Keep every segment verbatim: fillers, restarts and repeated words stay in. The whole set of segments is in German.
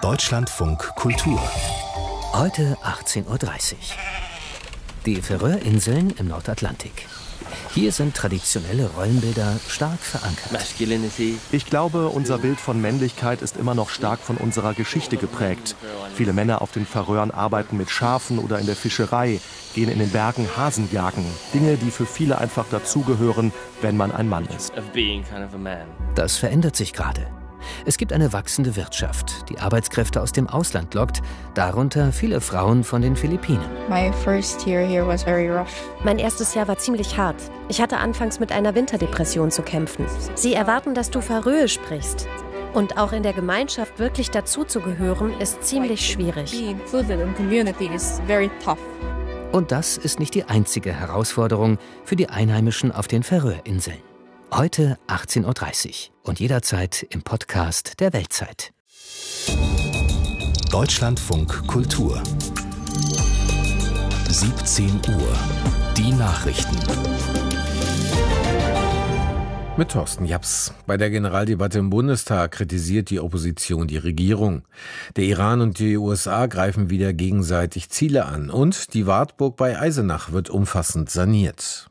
Deutschlandfunk Kultur. Heute achtzehn Uhr dreißig. Die Färöerinseln im Nordatlantik. Hier sind traditionelle Rollenbilder stark verankert. Ich glaube, unser Bild von Männlichkeit ist immer noch stark von unserer Geschichte geprägt. Viele Männer auf den Färöern arbeiten mit Schafen oder in der Fischerei, gehen in den Bergen Hasen jagen. Dinge, die für viele einfach dazugehören, wenn man ein Mann ist. Das verändert sich gerade. Es gibt eine wachsende Wirtschaft, die Arbeitskräfte aus dem Ausland lockt, darunter viele Frauen von den Philippinen. My first year here was very rough. Mein erstes Jahr war ziemlich hart. Ich hatte anfangs mit einer Winterdepression zu kämpfen. Sie erwarten, dass du Färöisch sprichst. Und auch in der Gemeinschaft wirklich dazuzugehören, ist ziemlich schwierig. Being included in community is very tough. Und das ist nicht die einzige Herausforderung für die Einheimischen auf den Färöerinseln. Heute achtzehn Uhr dreißig und jederzeit im Podcast der Weltzeit. Deutschlandfunk Kultur. siebzehn Uhr. Die Nachrichten. Mit Thorsten Japs. Bei der Generaldebatte im Bundestag kritisiert die Opposition die Regierung. Der Iran und die U S A greifen wieder gegenseitig Ziele an. Und die Wartburg bei Eisenach wird umfassend saniert.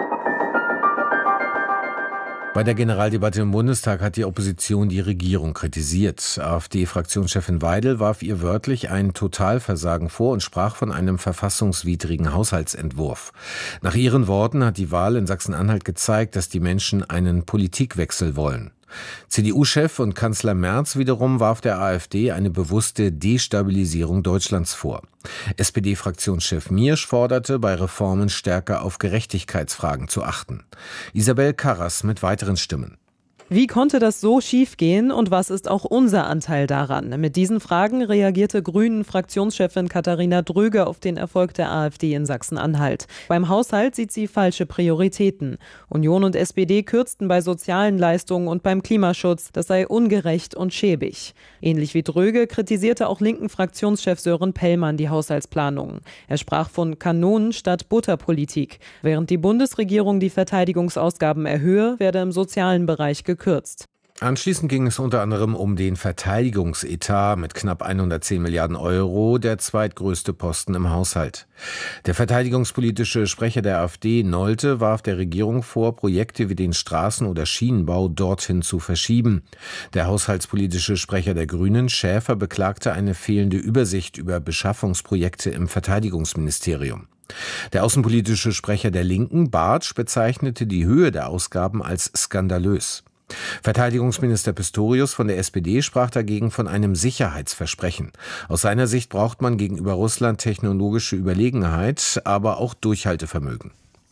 Bei der Generaldebatte im Bundestag hat die Opposition die Regierung kritisiert. AfD-Fraktionschefin Weidel warf ihr wörtlich ein Totalversagen vor und sprach von einem verfassungswidrigen Haushaltsentwurf. Nach ihren Worten hat die Wahl in Sachsen-Anhalt gezeigt, dass die Menschen einen Politikwechsel wollen. C D U-Chef und Kanzler Merz wiederum warf der AfD eine bewusste Destabilisierung Deutschlands vor. S P D-Fraktionschef Miersch forderte, bei Reformen stärker auf Gerechtigkeitsfragen zu achten. Isabel Karras mit weiteren Stimmen. Wie konnte das so schiefgehen und was ist auch unser Anteil daran? Mit diesen Fragen reagierte Grünen-Fraktionschefin Katharina Dröge auf den Erfolg der AfD in Sachsen-Anhalt. Beim Haushalt sieht sie falsche Prioritäten. Union und S P D kürzten bei sozialen Leistungen und beim Klimaschutz. Das sei ungerecht und schäbig. Ähnlich wie Dröge kritisierte auch linken Fraktionschef Sören Pellmann die Haushaltsplanungen. Er sprach von Kanonen statt Butterpolitik. Während die Bundesregierung die Verteidigungsausgaben erhöhe, werde im sozialen Bereich gekürzt. gekürzt. Anschließend ging es unter anderem um den Verteidigungsetat mit knapp hundertzehn Milliarden Euro, der zweitgrößte Posten im Haushalt. Der verteidigungspolitische Sprecher der AfD, Nolte, warf der Regierung vor, Projekte wie den Straßen- oder Schienenbau dorthin zu verschieben. Der haushaltspolitische Sprecher der Grünen, Schäfer, beklagte eine fehlende Übersicht über Beschaffungsprojekte im Verteidigungsministerium. Der außenpolitische Sprecher der Linken, Bartsch, bezeichnete die Höhe der Ausgaben als skandalös. Verteidigungsminister Pistorius von der S P D sprach dagegen von einem Sicherheitsversprechen. Aus seiner Sicht braucht man gegenüber Russland technologische Überlegenheit, aber auch Durchhaltevermögen.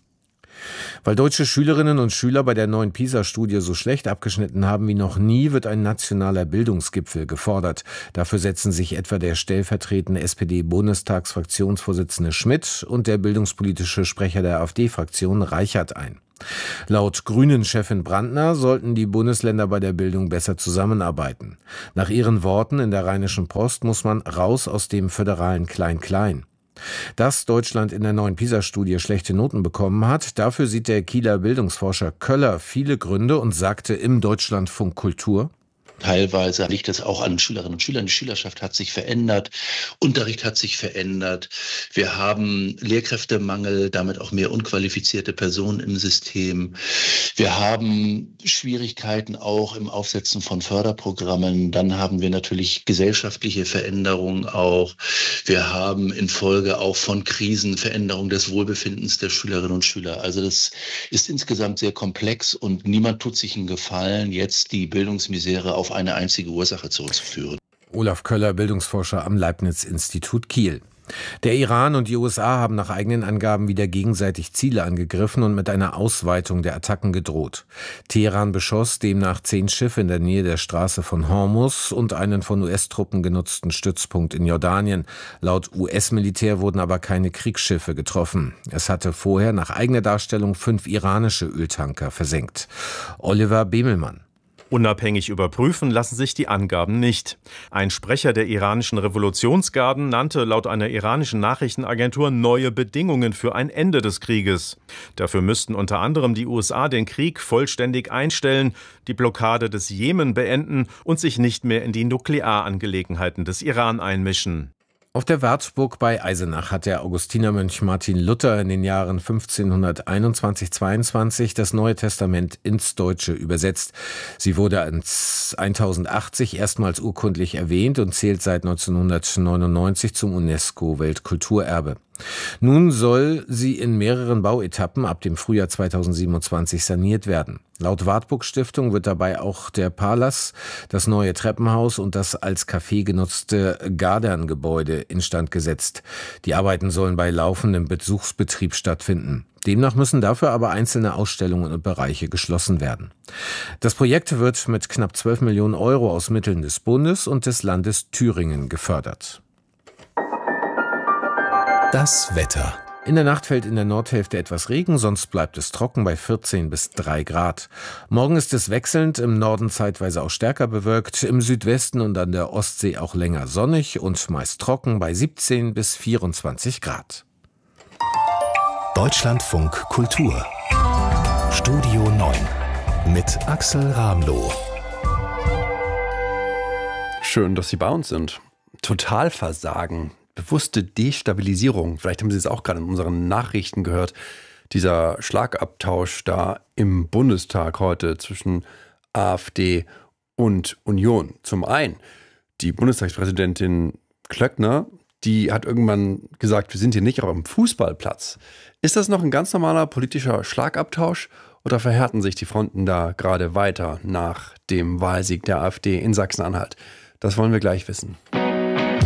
Weil deutsche Schülerinnen und Schüler bei der neuen PISA-Studie so schlecht abgeschnitten haben wie noch nie, wird ein nationaler Bildungsgipfel gefordert. Dafür setzen sich etwa der stellvertretende S P D-Bundestagsfraktionsvorsitzende Schmidt und der bildungspolitische Sprecher der AfD-Fraktion Reichert ein. Laut Grünen-Chefin Brandner sollten die Bundesländer bei der Bildung besser zusammenarbeiten. Nach ihren Worten in der Rheinischen Post muss man raus aus dem föderalen Klein-Klein. Dass Deutschland in der neuen PISA-Studie schlechte Noten bekommen hat, dafür sieht der Kieler Bildungsforscher Köller viele Gründe und sagte im Deutschlandfunk Kultur: Teilweise liegt es auch an Schülerinnen und Schülern. Die Schülerschaft hat sich verändert, Unterricht hat sich verändert. Wir haben Lehrkräftemangel, damit auch mehr unqualifizierte Personen im System. Wir haben Schwierigkeiten auch im Aufsetzen von Förderprogrammen. Dann haben wir natürlich gesellschaftliche Veränderungen auch. Wir haben infolge auch von Krisen Veränderung des Wohlbefindens der Schülerinnen und Schüler. Also das ist insgesamt sehr komplex und niemand tut sich einen Gefallen, jetzt die Bildungsmisere auf eine einzige Ursache zurückzuführen. Olaf Köller, Bildungsforscher am Leibniz-Institut Kiel. Der Iran und die U S A haben nach eigenen Angaben wieder gegenseitig Ziele angegriffen und mit einer Ausweitung der Attacken gedroht. Teheran beschoss demnach zehn Schiffe in der Nähe der Straße von Hormuz und einen von U S-Truppen genutzten Stützpunkt in Jordanien. Laut U S-Militär wurden aber keine Kriegsschiffe getroffen. Es hatte vorher nach eigener Darstellung fünf iranische Öltanker versenkt. Oliver Bemelmann. Unabhängig überprüfen lassen sich die Angaben nicht. Ein Sprecher der iranischen Revolutionsgarden nannte laut einer iranischen Nachrichtenagentur neue Bedingungen für ein Ende des Krieges. Dafür müssten unter anderem die U S A den Krieg vollständig einstellen, die Blockade des Jemen beenden und sich nicht mehr in die Nuklearangelegenheiten des Iran einmischen. Auf der Wartburg bei Eisenach hat der Augustinermönch Martin Luther in den Jahren fünfzehnhunderteinundzwanzig bis zweiundzwanzig das Neue Testament ins Deutsche übersetzt. Sie wurde eintausendachtzig erstmals urkundlich erwähnt und zählt seit neunzehnhundertneunundneunzig zum UNESCO-Weltkulturerbe. Nun soll sie in mehreren Bauetappen ab dem Frühjahr zweitausendsiebenundzwanzig saniert werden. Laut Wartburg-Stiftung wird dabei auch der Palas, das neue Treppenhaus und das als Café genutzte Gardern-Gebäude instand gesetzt. Die Arbeiten sollen bei laufendem Besuchsbetrieb stattfinden. Demnach müssen dafür aber einzelne Ausstellungen und Bereiche geschlossen werden. Das Projekt wird mit knapp zwölf Millionen Euro aus Mitteln des Bundes und des Landes Thüringen gefördert. Das Wetter. In der Nacht fällt in der Nordhälfte etwas Regen, sonst bleibt es trocken bei vierzehn bis drei Grad. Morgen ist es wechselnd, im Norden zeitweise auch stärker bewölkt, im Südwesten und an der Ostsee auch länger sonnig und meist trocken bei siebzehn bis vierundzwanzig Grad. Deutschlandfunk Kultur. Studio neun mit Axel Ramloh. Schön, dass Sie bei uns sind. Totalversagen. Bewusste Destabilisierung, vielleicht haben Sie es auch gerade in unseren Nachrichten gehört, dieser Schlagabtausch da im Bundestag heute zwischen AfD und Union. Zum einen, die Bundestagspräsidentin Klöckner, die hat irgendwann gesagt, wir sind hier nicht auf einem Fußballplatz. Ist das noch ein ganz normaler politischer Schlagabtausch oder verhärten sich die Fronten da gerade weiter nach dem Wahlsieg der AfD in Sachsen-Anhalt? Das wollen wir gleich wissen.